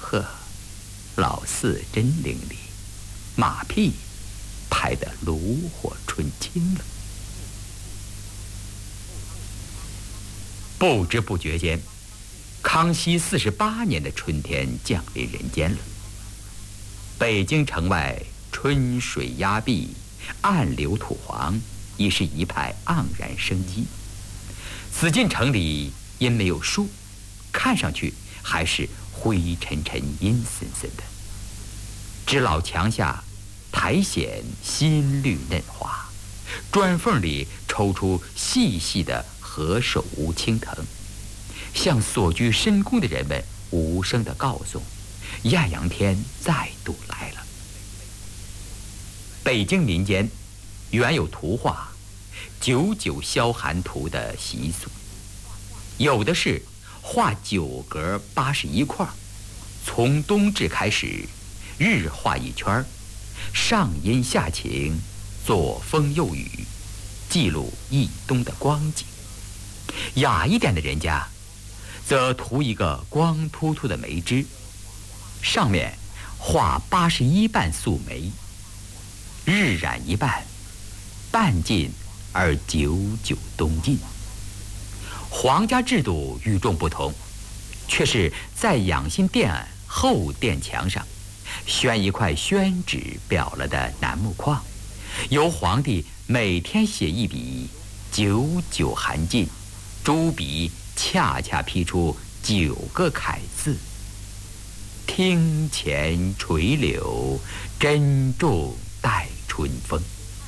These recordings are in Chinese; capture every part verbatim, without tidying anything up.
呵，老四真伶俐，马屁拍得炉火纯青了。不知不觉间，康熙四十八年的春天降临人间了。北京城外春水压壁，暗流土黄，已是一派盎然生机。紫禁城里因没有树，看上去还是灰沉沉阴森森的，只老墙下苔藓新绿嫩滑，砖缝里抽出细细的何首乌青藤，向所居深宫的人们无声地告诉艳阳天再度来了。北京民间原有图画九九消寒图的习俗，有的是画九格八十一块，从冬至开始，日画一圈，上阴下晴，左风右雨，记录一冬的光景。雅一点的人家则涂一个光秃秃的梅枝，上面画八十一瓣素梅，日染一半，半尽而久久冬尽。皇家制度与众不同，却是在养心殿后殿墙上宣一块宣纸裱了的楠木框，由皇帝每天写一笔，久久寒尽，朱笔恰恰批出九个楷字：厅前垂柳，珍重待春风。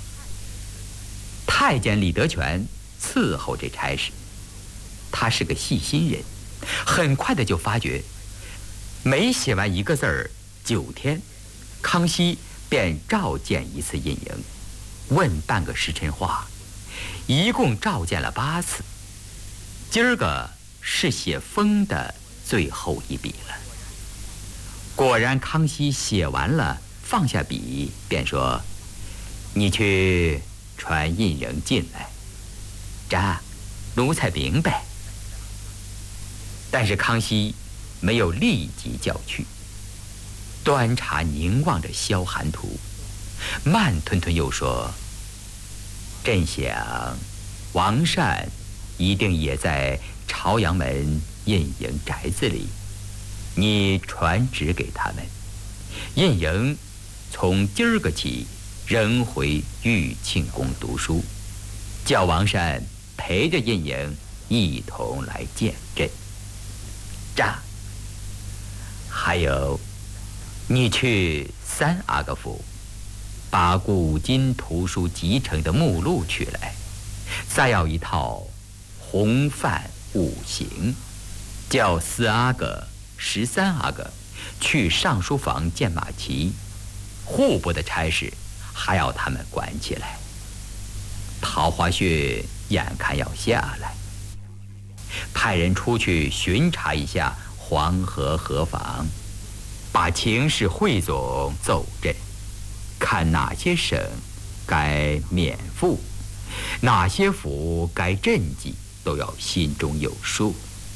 太监李德全伺候这差事，他是个细心人，很快的就发觉，每写完一个字儿，九天，康熙便召见一次胤禛，问半个时辰话，一共召见了八次。今儿个是写封的最后一笔了。果然，康熙写完了，放下笔，便说：“你去传胤禛进来。”这奴才明白。但是康熙没有立即叫去，端茶凝望着消寒图，慢吞吞又说：“朕想王善一定也在朝阳门胤禛宅子里，你传旨给他们，胤禛从今儿个起仍回玉庆宫读书，叫王善陪着胤禛一同来见朕。这还有，你去三阿哥府，把古今图书集成的目录取来，再要一套红范五行，叫四阿哥、十三阿哥去上书房见马齐，户部的差事还要他们管起来。桃花穴眼看要下来，派人出去巡查一下黄河河防，把情势汇总奏朕，看哪些省该免赋，哪些府该赈济，都要心中有数。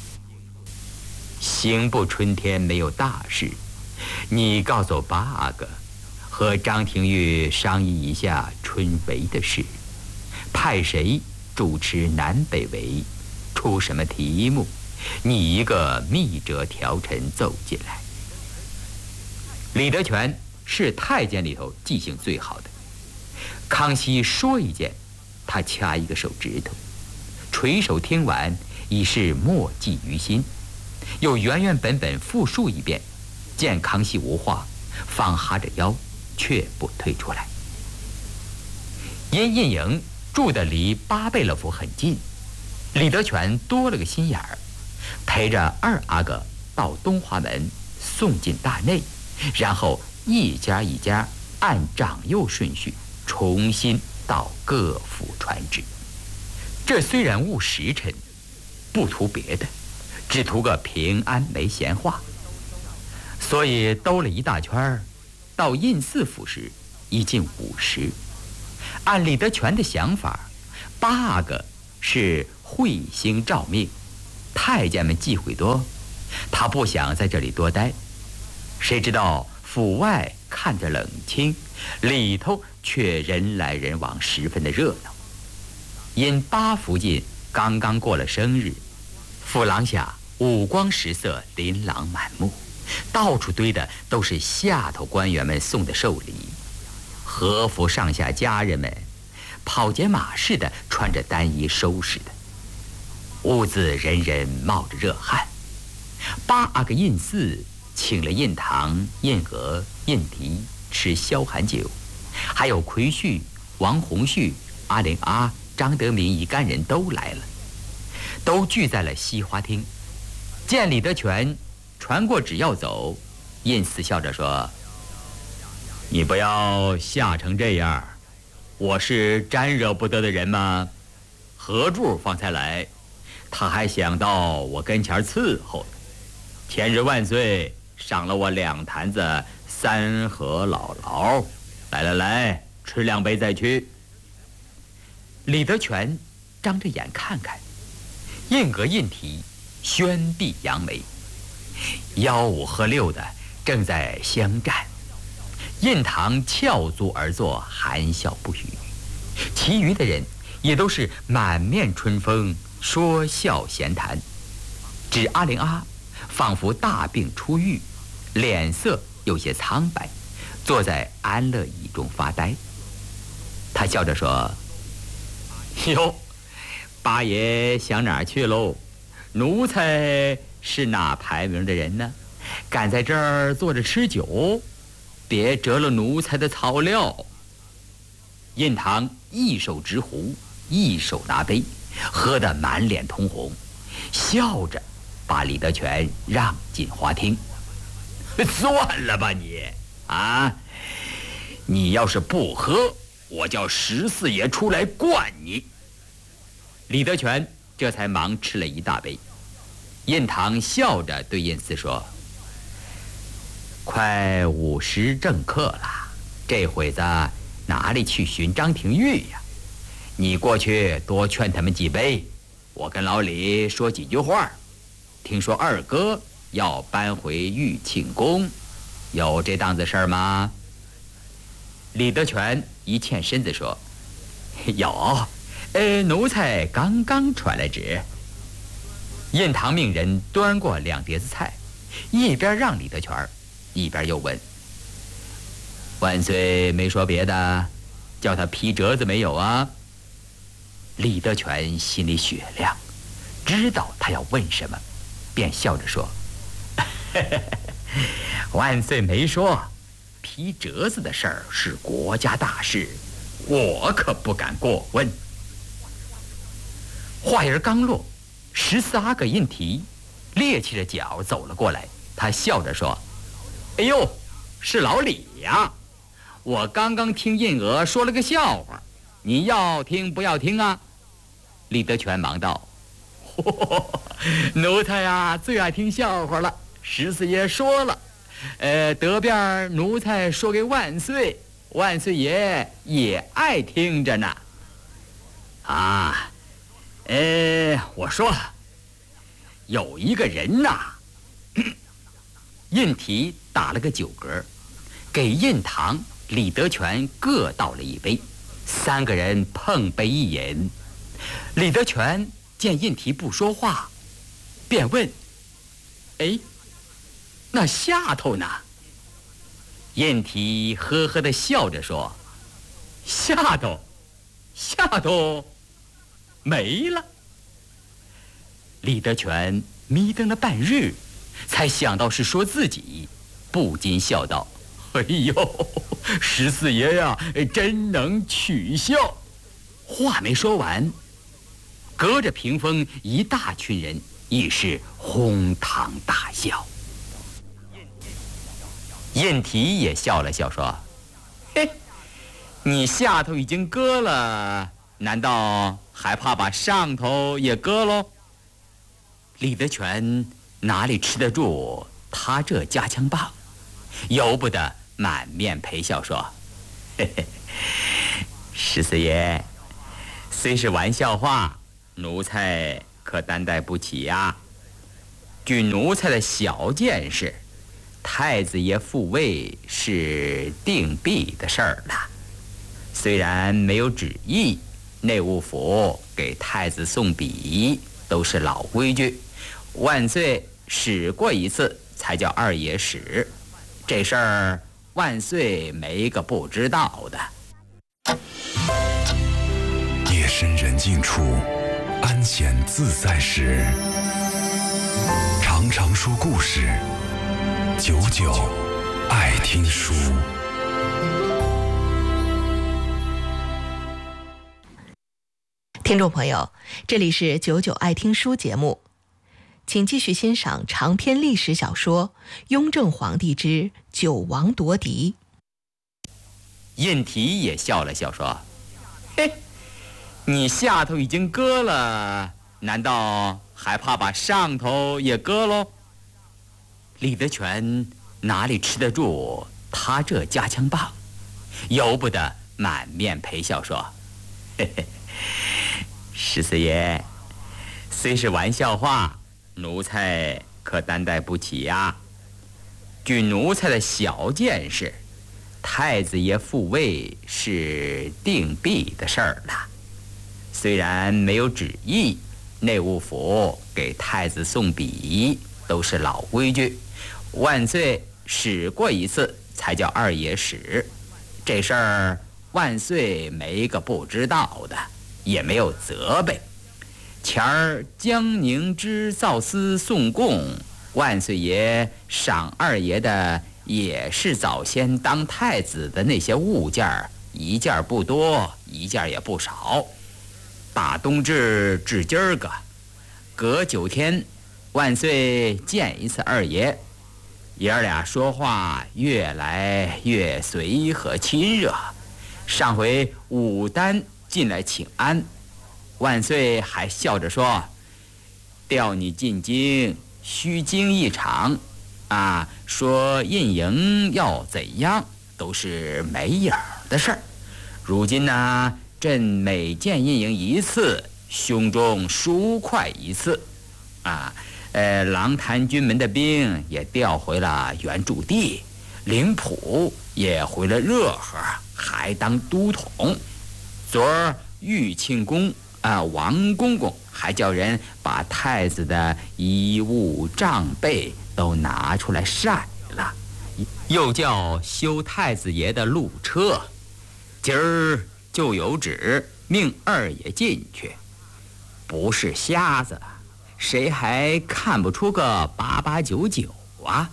刑部春天没有大事，你告诉八阿哥和张廷玉商议一下春闱的事，派谁主持南北闱，出什么题目，你一个密折条陈奏进来。李德全是太监里头记性最好的，康熙说一件，他掐一个手指头，垂手听完，已是默记于心，又原原本本复述一遍，见康熙无话，方哈着腰，却不退出来。因胤禛住得离巴贝勒府很近，李德全多了个心眼儿，陪着二阿哥到东华门送进大内，然后一家一家按长幼顺序重新到各府传旨。这虽然误时辰，不图别的，只图个平安没闲话。所以兜了一大圈，到胤四府时已近午时。按李德全的想法，八阿哥是彗星照命，太监们忌讳多，他不想在这里多待， 谁知道府外看着冷清，里头却人来人往，十分的热闹。因八福晋刚刚过了生日，府廊下五光十色，琳琅满目，到处堆的都是下头官员们送的寿礼。和府上下家人们跑节马似的穿着单衣收拾的，屋子人人冒着热汗。八阿哥胤祀请了胤堂、胤娥、胤禔吃消寒酒，还有奎婿、王洪绪、阿玲阿、张德明一干人都来了，都聚在了西花厅。见李德全传过旨要走，胤祀笑着说：“你不要吓成这样，我是沾惹不得的人吗？何柱方才来，他还想到我跟前伺候。前日万岁赏了我两坛子三河老牢，来来来，吃两杯再去。”李德全张着眼看看，胤娥、胤禔宣帝扬眉，吆五喝六的正在相战。胤堂翘足而坐，含笑不语，其余的人也都是满面春风，说笑闲谈。只阿玲阿仿佛大病初愈，脸色有些苍白，坐在安乐椅中发呆。他笑着说：“哟，八爷想哪儿去喽？奴才是哪排名的人呢？敢在这儿坐着吃酒，别折了奴才的草料。”胤堂一手执壶，一手拿杯，喝得满脸通红，笑着把李德全让进花厅。算了吧你啊！你要是不喝，我叫十四爷出来灌你。李德全这才忙吃了一大杯。胤堂笑着对胤祀说：“快午时正刻了，这会子哪里去寻张廷玉呀？你过去多劝他们几杯，我跟老李说几句话。听说二哥要搬回玉庆宫，有这档子事儿吗？”李德全一欠身子说：“有，呃，奴才刚刚传来旨。”胤堂命人端过两碟子菜，一边让李德全，一边又问：“万岁没说别的，叫他批折子没有啊？”李德全心里雪亮，知道他要问什么，便笑着说：“万岁没说，批折子的事儿是国家大事，我可不敢过问。”话音刚落，十四阿哥胤禔趔起着脚走了过来，他笑着说：“哎呦，是老李呀！我刚刚听胤娥说了个笑话，你要听不要听啊？”李德全忙道：“奴才呀，最爱听笑话了。十四爷说了，呃，得便奴才说给万岁，万岁爷也爱听着呢。啊，呃，我说有一个人呐。”胤禔打了个酒嗝，给胤堂、李德全各倒了一杯，三个人碰杯一饮。李德全见胤禔不说话，便问：“哎，那下头呢？”胤禔呵呵地笑着说：“下头，下头没了。”李德全迷瞪了半日，才想到是说自己，不禁笑道：“哎呦，十四爷呀，真能取笑。”话没说完，隔着屏风一大群人亦是哄堂大笑。胤禔也笑了笑说：“嘿，你下头已经割了，难道还怕把上头也割喽？”李德全哪里吃得住他这夹枪棒，由不得满面陪笑说：“嘿嘿，十四爷，虽是玩笑话，奴才可担待不起呀。据奴才的小见识， 太子爷复位是定必的事儿了。虽然没有旨意，内务府给太子送笔都是老规矩，万岁使过一次才叫二爷使，这事儿万岁没个不知道的。 夜深人静处，安闲自在时，常常说故事，久久爱听书。 听众朋友，这里是久久爱听书节目，请继续欣赏长篇历史小说《雍正皇帝之九王夺嫡》。 胤禔也笑了笑说：“嘿，你下头已经割了，难道还怕把上头也割喽？”李德全哪里吃得住他这夹枪棒，由不得满面陪笑说：“嘿嘿，十四爷，虽是玩笑话，奴才可担待不起呀。据奴才的小见识，太子爷复位是定必的事儿了。虽然没有旨意，内务府给太子送笔都是老规矩，万岁使过一次才叫二爷使，这事儿万岁没个不知道的，也没有责备。前儿江宁之造司送贡，万岁爷赏二爷的也是早先当太子的那些物件，一件不多，一件也不少。打冬至至今儿个，隔九天，万岁见一次二爷，爷儿俩说话越来越随和亲热。上回武丹进来请安，万岁还笑着说：“调你进京，虚惊一场，啊，说胤营要怎样，都是没影儿的事儿。如今呢，朕每见胤营一次，胸中舒快一次，啊，呃，狼潭军门的兵也调回了原驻地，灵埔也回了热河，还当都统。昨儿玉庆宫啊，王公公还叫人把太子的衣物帐被都拿出来晒了，又叫修太子爷的路车。今儿就有旨命二爷进去，不是瞎子，谁还看不出个八八九九啊？”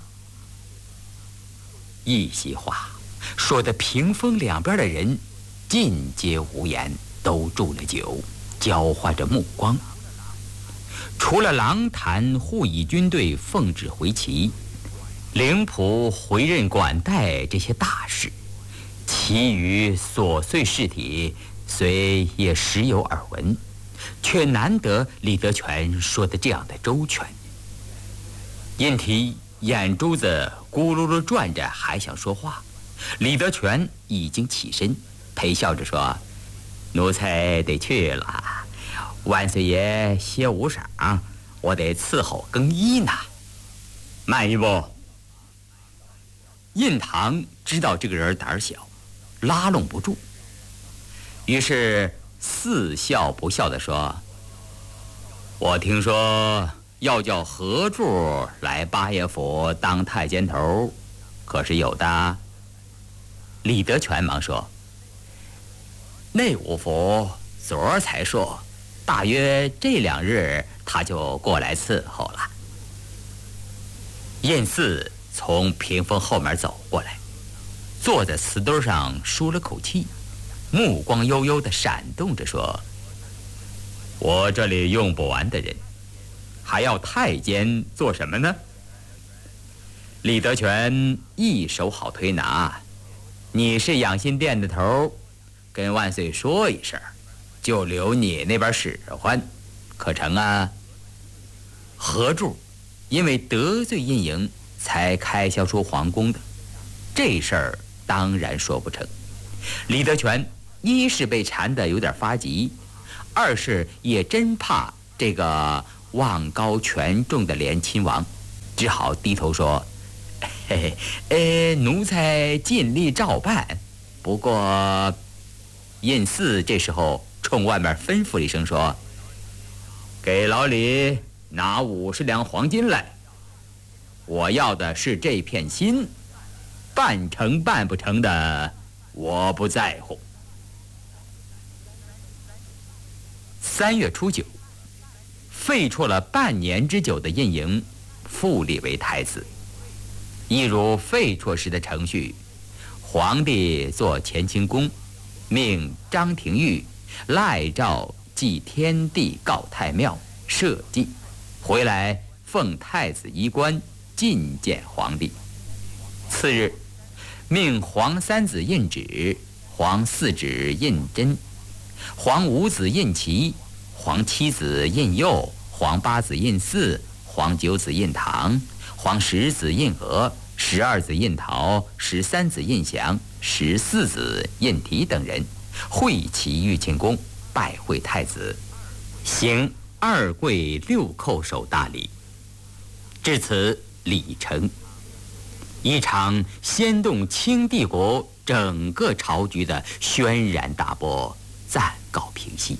一席话说得屏风两边的人尽皆无言，都住了酒，交换着目光。除了狼潭护以军队奉旨回齐，灵埔回任管带这些大事，其余琐碎事体虽也时有耳闻，却难得李德全说的这样的周全。胤禔眼珠子咕噜噜转着，还想说话，李德全已经起身陪笑着说：“奴才得去了，万岁爷歇午晌，我得伺候更衣呢。”慢一步。胤堂知道这个人胆小，拉拢不住，于是似笑不笑地说：“我听说要叫何柱来八爷府当太监头，可是有的？”李德全忙说：“内务府昨儿才说，大约这两日他就过来伺候了。”胤祀从屏风后面走过来，坐在瓷墩上舒了口气，目光悠悠地闪动着说：“我这里用不完的人，还要太监做什么呢？”李德全一手好推拿：“你是养心殿的头，跟万岁说一声，就留你那边使唤，可成啊？”何柱因为得罪胤营才开销出皇宫的，这事儿当然说不成。李德全一是被缠得有点发急，二是也真怕这个望高权重的连亲王，只好低头说：“ 嘿嘿，呃，奴才尽力照办。不过，胤祀这时候冲外面吩咐了一声，说：“给老李拿五十两黄金来。我要的是这片心，办成办不成的，我不在乎。”三月初九，废黜了半年之久的胤瀛复立为太子。一如废黜时的程序，皇帝做乾清宫，命张廷玉、赖诏祭天地告太庙，社稷，回来奉太子衣冠，觐见皇帝。次日，命皇三子胤祉、皇四子胤禛、皇五子胤祺、皇七子胤佑、皇八子胤祀、皇九子胤堂、皇十子胤娥、十二子胤桃、十三子胤祥、十四子胤禔等人会齐玉清宫，拜会太子，行二跪六叩首大礼。至此礼成，一场掀动清帝国整个朝局的轩然大波暂告平息。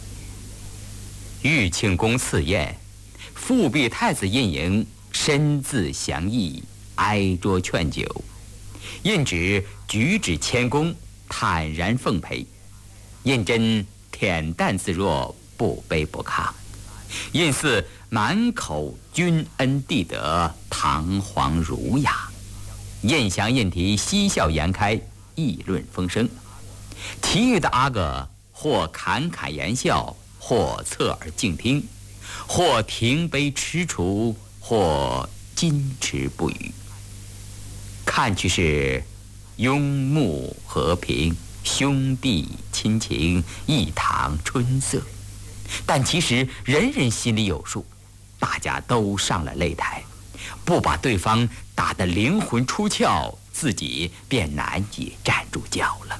玉清宫赐宴，复辟太子胤瀛身自降议，挨桌劝酒。胤祉举止谦恭，坦然奉陪；胤禛恬淡自若，不卑不亢；胤祀满口君恩帝德，堂皇儒雅；胤祥、胤禔嬉笑颜开，议论风生。其余的阿哥或侃侃言笑，或侧耳静听，或停杯踟蹰，或矜持不语。看去是雍穆和平，兄弟亲情，一堂春色，但其实人人心里有数，大家都上了擂台，不把对方打得灵魂出窍，自己便难以站住脚了。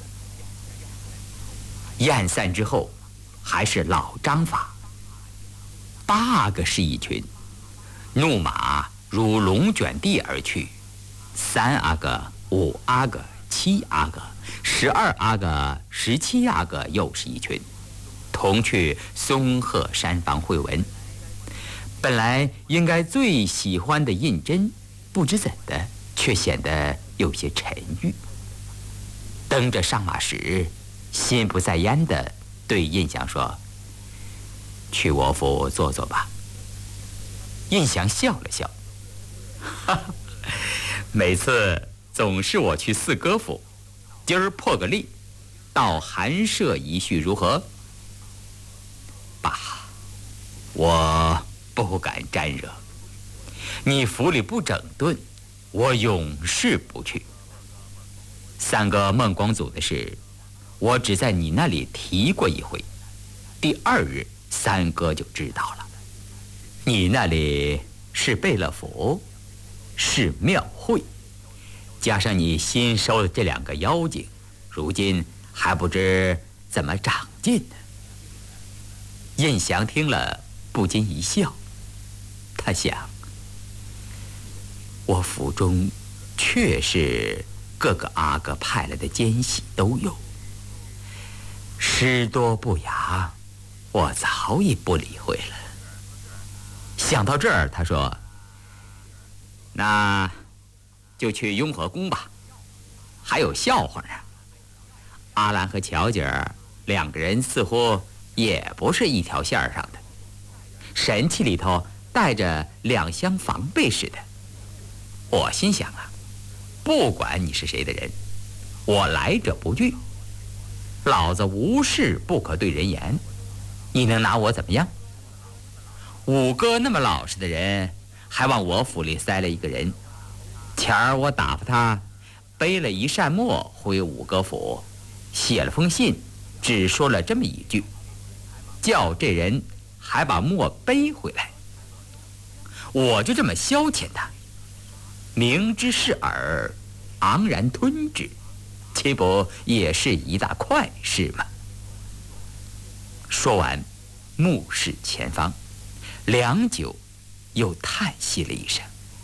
宴散之后，还是老章法，八阿哥是一群，怒马如龙卷地而去；三阿哥、五阿哥、七阿哥、十二阿哥、十七阿哥又是一群，同去松鹤山房会文。本来应该最喜欢的胤禛，不知怎的却显得有些沉郁。登着上马时，心不在焉地对胤祥说：“去我府坐坐吧。”胤祥笑了笑：“哈哈，每次总是我去四哥府，今儿破个例，到寒舍一叙如何？”“爸，我不敢沾惹。你府里不整顿，我永世不去。三哥孟光祖的事，我只在你那里提过一回，第二日三哥就知道了。你那里是贝勒府，是庙会，加上你新收的这两个妖精，如今还不知怎么长进呢。”胤祥听了不禁一笑，他想，我府中确实各个阿哥派来的奸细都有，失多不雅，我早已不理会了。想到这儿，他说：“那就去雍和宫吧。还有笑话呢，阿兰和乔姐儿两个人似乎也不是一条线上的，神气里头带着两相防备似的。”我心想啊，不管你是谁的人，我来者不拒，老子无事不可对人言，你能拿我怎么样？五哥那么老实的人，还往我府里塞了一个人。前儿我打发他背了一扇墨回五哥府，写了封信，只说了这么一句，叫这人还把墨背回来。我就这么消遣他，明知是饵，昂然吞之，岂不也是一大快事吗？说完，目视前方，良久，又叹息了一声。